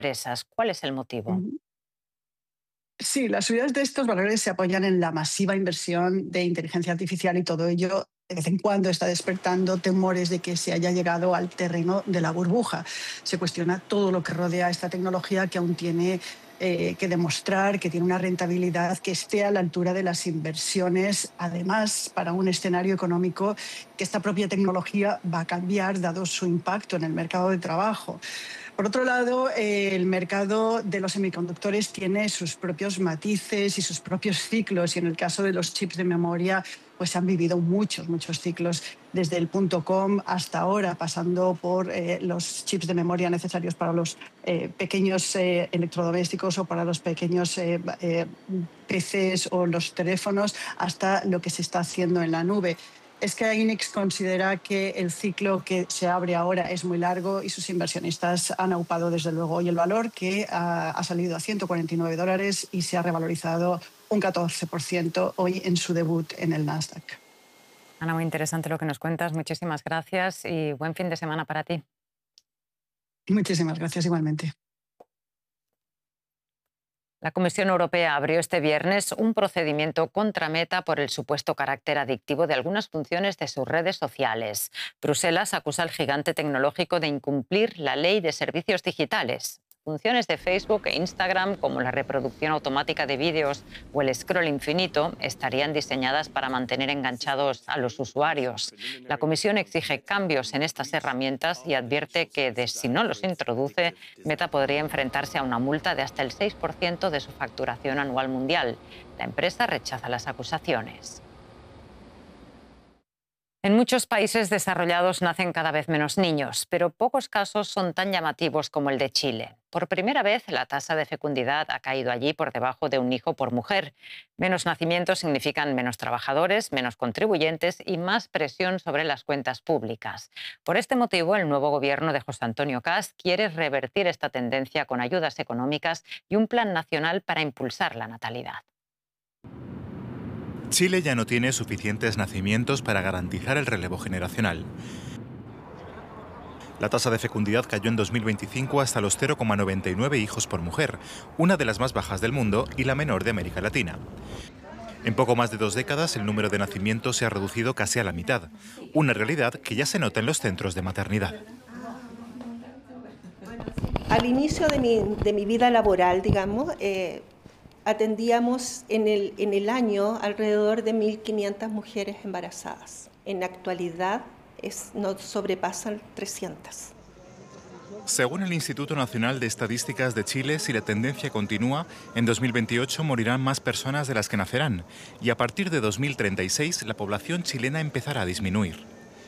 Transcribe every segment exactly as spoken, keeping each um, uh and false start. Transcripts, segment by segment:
empresas. ¿Cuál es el motivo? Ujú. Sí, las subidas de estos valores se apoyan en la masiva inversión de inteligencia artificial y todo ello de vez en cuando está despertando temores de que se haya llegado al terreno de la burbuja. Se cuestiona todo lo que rodea esta tecnología que aún tiene eh, que demostrar que tiene una rentabilidad que esté a la altura de las inversiones, además para un escenario económico que esta propia tecnología va a cambiar dado su impacto en el mercado de trabajo. Por otro lado, eh, el mercado de los semiconductores tiene sus propios matices y sus propios ciclos, y en el caso de los chips de memoria, pues han vivido muchos, muchos ciclos, desde el punto com hasta ahora, pasando por eh, los chips de memoria necesarios para los eh, pequeños eh, electrodomésticos o para los pequeños eh, eh, P Cs o los teléfonos, hasta lo que se está haciendo en la nube. Square Enix considera que el ciclo que se abre ahora es muy largo y sus inversionistas han aupado desde luego hoy el valor, que ha, ha salido a ciento cuarenta y nueve dólares y se ha revalorizado un catorce por ciento hoy en su debut en el Nasdaq. Ana, muy interesante lo que nos cuentas. Muchísimas gracias y buen fin de semana para ti. Muchísimas gracias igualmente. La Comisión Europea abrió este viernes un procedimiento contra Meta por el supuesto carácter adictivo de algunas funciones de sus redes sociales. Bruselas acusa al gigante tecnológico de incumplir la ley de servicios digitales. Funciones de Facebook e Instagram, como la reproducción automática de vídeos o el scroll infinito, estarían diseñadas para mantener enganchados a los usuarios. La Comisión exige cambios en estas herramientas y advierte que, de si no los introduce, Meta podría enfrentarse a una multa de hasta el seis por ciento de su facturación anual mundial. La empresa rechaza las acusaciones. En muchos países desarrollados nacen cada vez menos niños, pero pocos casos son tan llamativos como el de Chile. Por primera vez, la tasa de fecundidad ha caído allí por debajo de un hijo por mujer. Menos nacimientos significan menos trabajadores, menos contribuyentes y más presión sobre las cuentas públicas. Por este motivo, el nuevo gobierno de José Antonio Kast quiere revertir esta tendencia con ayudas económicas y un plan nacional para impulsar la natalidad. Chile ya no tiene suficientes nacimientos para garantizar el relevo generacional. La tasa de fecundidad cayó en dos mil veinticinco hasta los cero coma noventa y nueve hijos por mujer, una de las más bajas del mundo y la menor de América Latina. En poco más de dos décadas, el número de nacimientos se ha reducido casi a la mitad, una realidad que ya se nota en los centros de maternidad. Al inicio de mi, de mi vida laboral, digamos, eh, atendíamos en el, en el año alrededor de mil quinientas mujeres embarazadas. En la actualidad es, no sobrepasan trescientas. Según el Instituto Nacional de Estadísticas de Chile, si la tendencia continúa, en dos mil veintiocho morirán más personas de las que nacerán, y a partir de dos mil treinta y seis la población chilena empezará a disminuir.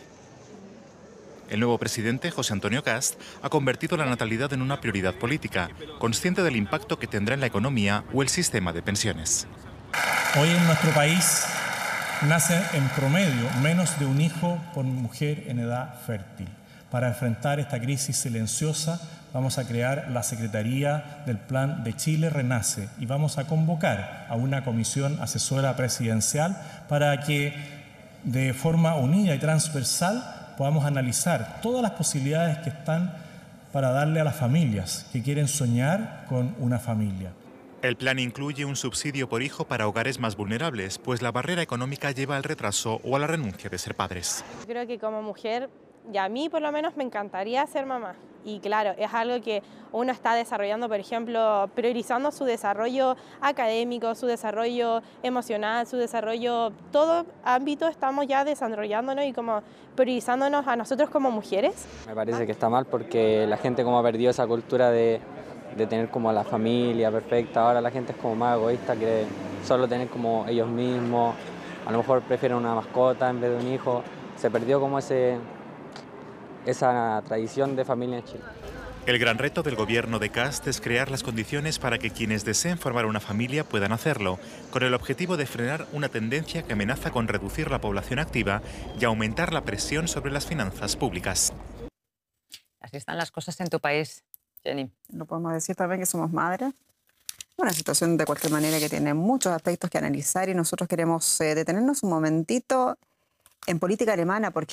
El nuevo presidente, José Antonio Kast, ha convertido la natalidad en una prioridad política, consciente del impacto que tendrá en la economía o el sistema de pensiones. Hoy en nuestro país nace en promedio menos de un hijo por mujer en edad fértil. Para enfrentar esta crisis silenciosa, vamos a crear la Secretaría del Plan de Chile Renace y vamos a convocar a una comisión asesora presidencial para que de forma unida y transversal podamos analizar todas las posibilidades que están para darle a las familias que quieren soñar con una familia. El plan incluye un subsidio por hijo para hogares más vulnerables, pues la barrera económica lleva al retraso o a la renuncia de ser padres. Creo que como mujer, y a mí por lo menos me encantaría ser mamá. Y claro, es algo que uno está desarrollando, por ejemplo, priorizando su desarrollo académico, su desarrollo emocional, su desarrollo, todo ámbito estamos ya desarrollándonos y como priorizándonos a nosotros como mujeres. Me parece que está mal porque la gente como ha perdido esa cultura de, de tener como la familia perfecta. Ahora la gente es como más egoísta, quiere solo tener como ellos mismos, a lo mejor prefieren una mascota en vez de un hijo. Se perdió como ese... esa tradición de familia en Chile. El gran reto del gobierno de Kast es crear las condiciones para que quienes deseen formar una familia puedan hacerlo, con el objetivo de frenar una tendencia que amenaza con reducir la población activa y aumentar la presión sobre las finanzas públicas. Así están las cosas en tu país, Jenny. No podemos decir también que somos madres. Una situación de cualquier manera que tiene muchos aspectos que analizar y nosotros queremos eh, detenernos un momentito en política alemana porque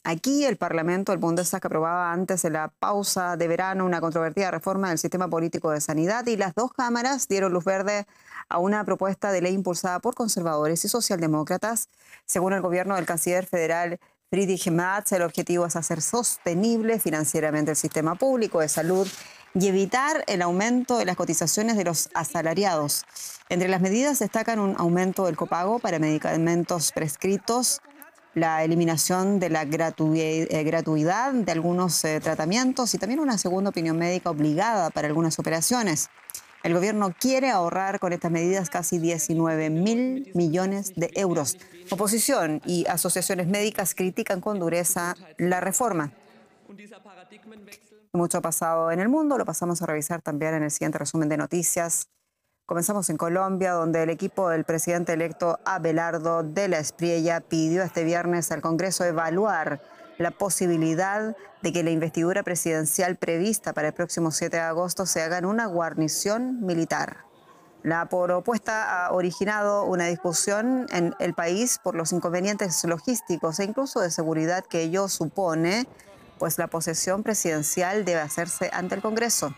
Aquí el Parlamento, el Bundestag, aprobaba antes de la pausa de verano una controvertida reforma del sistema político de sanidad y las dos cámaras dieron luz verde a una propuesta de ley impulsada por conservadores y socialdemócratas. Según el gobierno del canciller federal Friedrich Merz, el objetivo es hacer sostenible financieramente el sistema público de salud y evitar el aumento de las cotizaciones de los asalariados. Entre las medidas destacan un aumento del copago para medicamentos prescritos, la eliminación de la gratuidad de algunos eh, tratamientos y también una segunda opinión médica obligada para algunas operaciones. El gobierno quiere ahorrar con estas medidas casi diecinueve mil millones de euros. Oposición y asociaciones médicas critican con dureza la reforma. Mucho ha pasado en el mundo, lo pasamos a revisar también en el siguiente resumen de noticias. Comenzamos en Colombia, donde el equipo del presidente electo Abelardo de la Espriella pidió este viernes al Congreso evaluar la posibilidad de que la investidura presidencial prevista para el próximo siete de agosto se haga en una guarnición militar. La propuesta ha originado una discusión en el país por los inconvenientes logísticos e incluso de seguridad que ello supone, pues la posesión presidencial debe hacerse ante el Congreso.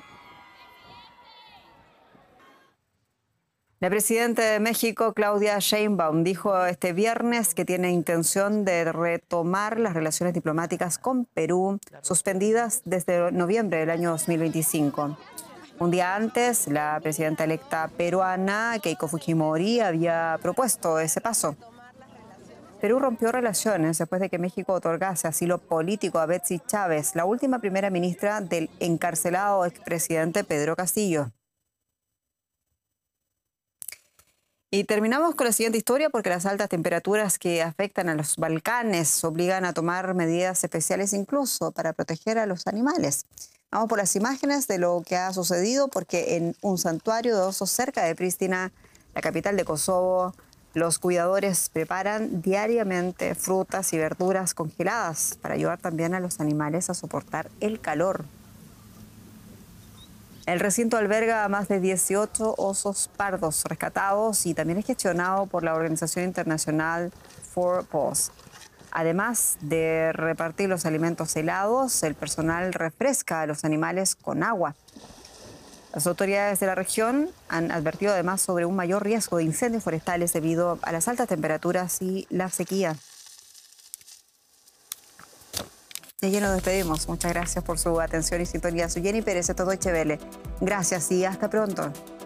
La presidenta de México, Claudia Sheinbaum, dijo este viernes que tiene intención de retomar las relaciones diplomáticas con Perú, suspendidas desde noviembre del año dos mil veinticinco. Un día antes, la presidenta electa peruana, Keiko Fujimori, había propuesto ese paso. Perú rompió relaciones después de que México otorgase asilo político a Betsy Chávez, la última primera ministra del encarcelado expresidente Pedro Castillo. Y terminamos con la siguiente historia porque las altas temperaturas que afectan a los Balcanes obligan a tomar medidas especiales incluso para proteger a los animales. Vamos por las imágenes de lo que ha sucedido porque en un santuario de osos cerca de Pristina, la capital de Kosovo, los cuidadores preparan diariamente frutas y verduras congeladas para ayudar también a los animales a soportar el calor. El recinto alberga a más de dieciocho osos pardos rescatados y también es gestionado por la organización internacional Four Paws. Además de repartir los alimentos helados, el personal refresca a los animales con agua. Las autoridades de la región han advertido además sobre un mayor riesgo de incendios forestales debido a las altas temperaturas y la sequía. Y allí nos despedimos. Muchas gracias por su atención y sintonía. Soy Jenny Pérez, esto es Deutsche Welle. Gracias y hasta pronto.